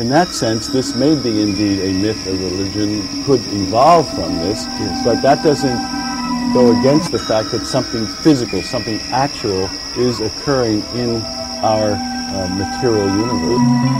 In that sense, this may be indeed a myth, a religion, could evolve from this, but that doesn't go against the fact that something physical, something actual is occurring in our material universe.